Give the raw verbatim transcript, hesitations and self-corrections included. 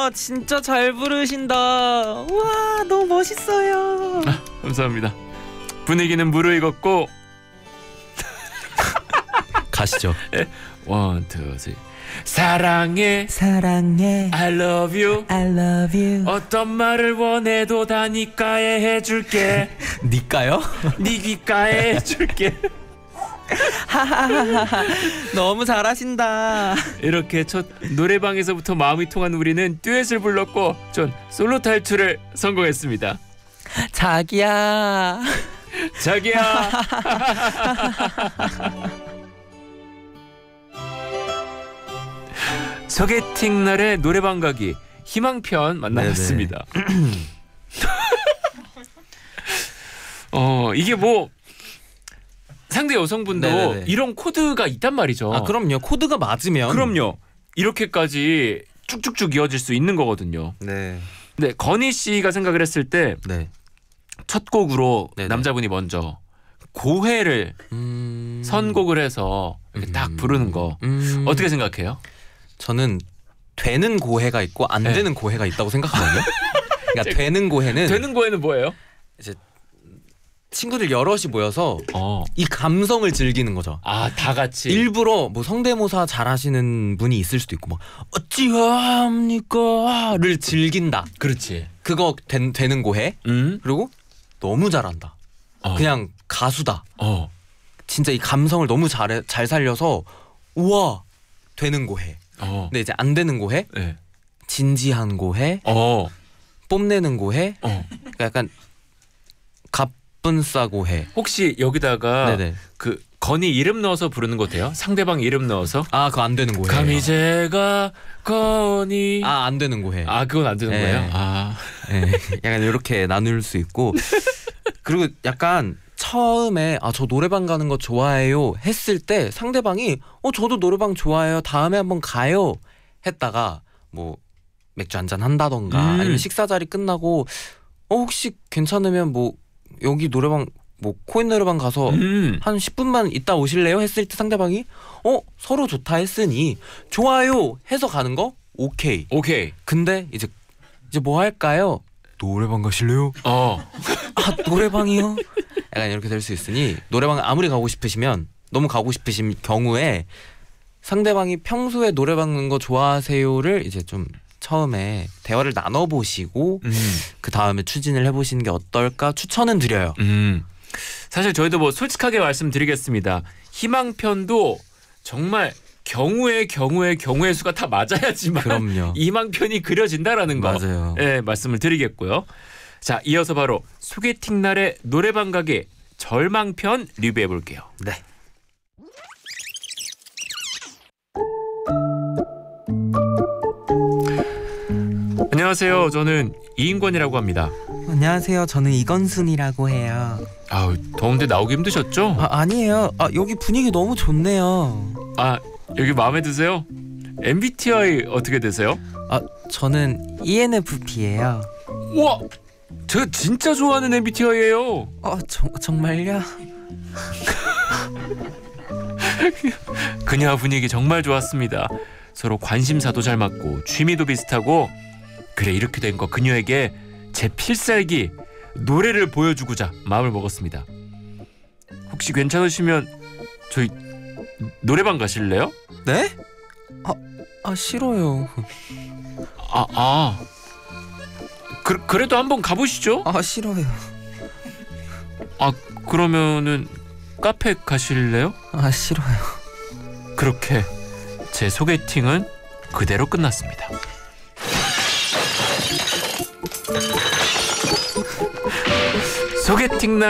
우와 진짜 잘 부르신다. 우와 너무 멋있어요. 아, 감사합니다. 분위기는 무르익었고 가시죠. 원, 투, 쓰리. 사랑해 사랑해 I love you I love you. 어떤 말을 원해도 다 니까에 해줄게. 니까요? 니 귓가에 해줄게. 너무 잘하신다. 이렇게 첫 노래방에서부터 마음이 통한 우리는 듀엣을 불렀고 전 솔로 탈출을 성공했습니다. 자기야 자기야. 소개팅 날의 노래방 가기 희망편 만나봤습니다. 어 이게 뭐 상대 여성분도 네네네. 이런 코드가 있단 말이죠. 아 그럼요. 코드가 맞으면 그럼요. 이렇게까지 쭉쭉쭉 이어질 수 있는 거거든요. 네. 근데 건희 씨가 생각을 했을 때 첫 네. 곡으로 네네. 남자분이 먼저 고해를 음... 선곡을 해서 이렇게 음... 딱 부르는 거 음... 어떻게 생각해요? 저는 되는 고해가 있고 안 네. 되는 고해가 있다고 생각하거든요. 그러니까 되는 고해는 되는 고해는 뭐예요? 이제 친구들 여럿이 모여서 어. 이 감성을 즐기는 거죠. 아, 다 같이. 일부러 뭐 성대모사 잘하시는 분이 있을 수도 있고 뭐 어찌합니까를 즐긴다. 그렇지. 그거 된, 되는 고해. 음. 그리고 너무 잘한다. 어. 그냥 가수다. 어. 진짜 이 감성을 너무 잘, 잘 살려서 우와 되는 고해. 어. 근데 이제 안 되는 고해, 네. 진지한 고해, 어. 뽐내는 고해, 어. 그러니까 약간 갑분싸 고해. 혹시 여기다가 네네. 그 건이 이름 넣어서 부르는 거 돼요? 상대방 이름 넣어서? 아 그거 안 되는 고해. 감히 제가 건이. 아 안 되는 고해. 아 그건 안 되는 네. 거예요? 아. 네. 약간 이렇게 나눌 수 있고 그리고 약간 처음에 아 저 노래방 가는 거 좋아해요 했을 때 상대방이 어 저도 노래방 좋아해요 다음에 한번 가요 했다가 뭐 맥주 한잔 한다던가 음. 아니면 식사 자리 끝나고 어 혹시 괜찮으면 뭐 여기 노래방 뭐 코인 노래방 가서 음. 한 십 분만 있다 오실래요 했을 때 상대방이 어 서로 좋다 했으니 좋아요 해서 가는 거 오케이. 오케이. 근데 이제 이제 뭐 할까요? 노래방 가실래요? 어. 아 노래방이요? 약간 이렇게 될 수 있으니 노래방 아무리 가고 싶으시면 너무 가고 싶으신 경우에 상대방이 평소에 노래방 가는 거 좋아하세요를 이제 좀 처음에 대화를 나눠보시고 음. 그 다음에 추진을 해보시는 게 어떨까 추천은 드려요. 음. 사실 저희도 뭐 솔직하게 말씀드리겠습니다. 희망편도 정말 경우의 경우의 경우의 수가 다 맞아야지만 그럼요. 희망편이 그려진다라는 거 맞아요. 예, 말씀을 드리겠고요. 자, 이어서 바로 소개팅 날의 노래방 가기 절망편 리뷰해 볼게요. 네. 안녕하세요. 저는 이인권이라고 합니다. 안녕하세요. 저는 이건순이라고 해요. 아우, 더운데 나오기 힘드셨죠? 아 아니에요. 아 여기 분위기 너무 좋네요. 아, 여기 마음에 드세요? 엠비티아이 어떻게 되세요? 아 저는 이엔에프피예요. 우와! 제가 진짜 좋아하는 엠비티아이예요. 어 정, 정말요? 그녀 분위기 정말 좋았습니다. 서로 관심사도 잘 맞고 취미도 비슷하고 그래 이렇게 된 거 그녀에게 제 필살기 노래를 보여주고자 마음을 먹었습니다. 혹시 괜찮으시면 저희 노래방 가실래요? 네? 아, 아 싫어요. 아, 아. 그, 그래도 한번 가보시죠. 아 싫어요. 아 그러면은 카페 가실래요? 아 싫어요. 그렇게 제 소개팅은 그대로 끝났습니다. 소개팅 날